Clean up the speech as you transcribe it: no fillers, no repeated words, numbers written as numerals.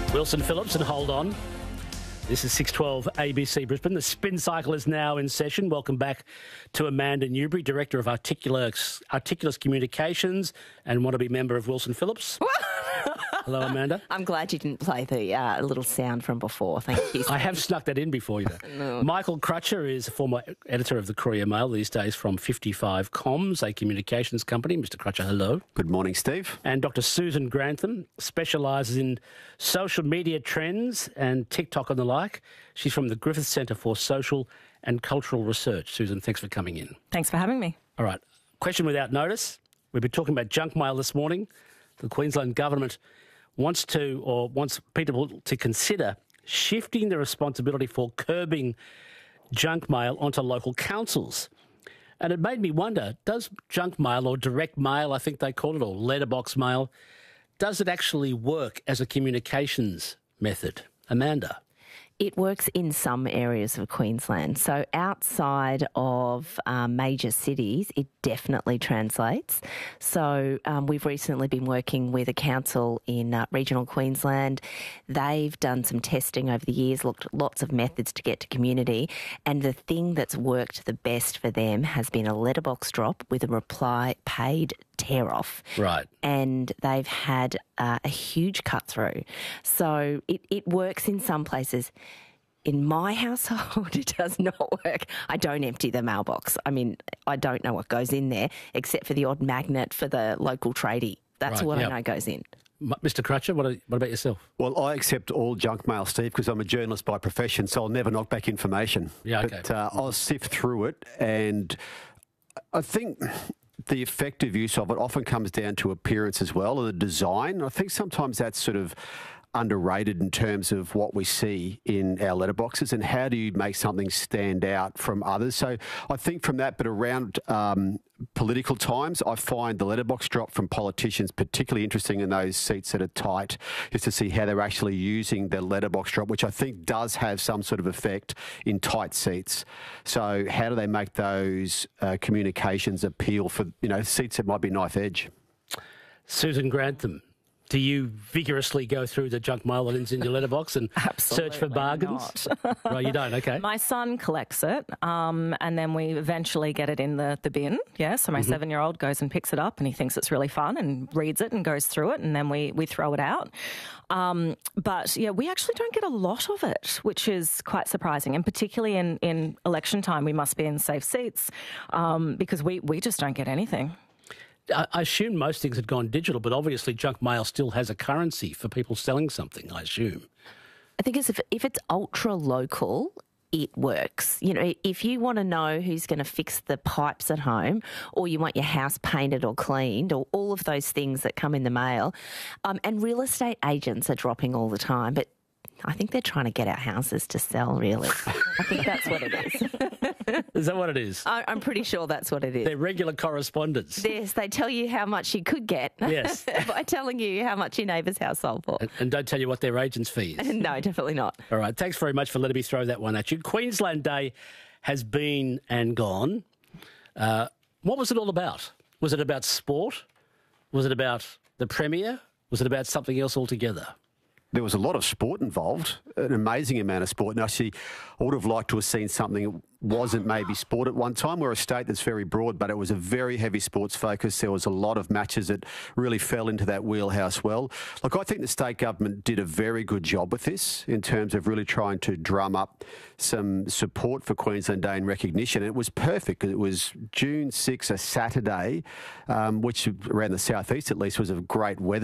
Wilson Phillips, and hold on. This is 612 ABC Brisbane. The spin cycle is now in session. Welcome back to Amanda Newbury, Director of Articulus Communications and wannabe member of Wilson Phillips. Hello, Amanda. I'm glad you didn't play the little sound from before. Thank you. I have snuck that in before you. No. Michael Crutcher is a former editor of the Courier Mail, these days from 55 Comms, a communications company. Mr. Crutcher, hello. Good morning, Steve. And Dr. Susan Grantham specialises in social media trends and TikTok and the like. She's from the Griffith Centre for Social and Cultural Research. Susan, thanks for coming in. Thanks for having me. All right. Question without notice. We've been talking about junk mail this morning. The Queensland Government wants people to consider shifting the responsibility for curbing junk mail onto local councils. And it made me wonder, does junk mail, or direct mail, I think they call it, or letterbox mail, does it actually work as a communications method? Amanda? It works in some areas of Queensland. So outside of major cities, it definitely translates. So we've recently been working with a council in regional Queensland. They've done some testing over the years, looked at lots of methods to get to community. And the thing that's worked the best for them has been a letterbox drop with a reply paid tear off. Right. And they've had a huge cut through. So it works in some places. In my household, it does not work. I don't empty the mailbox. I mean, I don't know what goes in there except for the odd magnet for the local tradie. That's Right, what yep. I know goes in. Mr. Crutcher, what about yourself? Well, I accept all junk mail, Steve, because I'm a journalist by profession, so I'll never knock back information. Yeah, okay. But I'll sift through it, and I think the effective use of it often comes down to appearance as well, and the design. I think sometimes that's sort of underrated in terms of what we see in our letterboxes and how do you make something stand out from others. So I think from that, but around political times, I find the letterbox drop from politicians particularly interesting in those seats that are tight, just to see how they're actually using the letterbox drop, which I think does have some sort of effect in tight seats. So how do they make those communications appeal for, seats that might be knife edge? Susan Grantham, do you vigorously go through the junk mail that is in your letterbox and search for bargains? Right, you don't, okay. My son collects it, and then we eventually get it in the bin. Yeah, so my 7-year-old goes and picks it up and he thinks it's really fun and reads it and goes through it, and then we throw it out. But yeah, we actually don't get a lot of it, which is quite surprising. And particularly in election time, we must be in safe seats because we just don't get anything. I assume most things had gone digital, but obviously junk mail still has a currency for people selling something, I assume. I think if it's ultra local, it works. If you want to know who's going to fix the pipes at home, or you want your house painted or cleaned, or all of those things that come in the mail, and real estate agents are dropping all the time, but I think they're trying to get our houses to sell, really. I think that's what it is. Is that what it is? I'm pretty sure that's what it is. They're regular correspondents. Yes, they tell you how much you could get Yes. by telling you how much your neighbour's house sold for. And don't tell you what their agent's fee is. No, definitely not. All right, thanks very much for letting me throw that one at you. Queensland Day has been and gone. What was it all about? Was it about sport? Was it about the Premier? Was it about something else altogether? There was a lot of sport involved, an amazing amount of sport. And actually, I would have liked to have seen something that wasn't maybe sport at one time. We're a state that's very broad, but it was a very heavy sports focus. There was a lot of matches that really fell into that wheelhouse well. Look, I think the state government did a very good job with this in terms of really trying to drum up some support for Queensland Day and recognition. It was perfect because it was June 6, a Saturday, which around the southeast at least was of great weather.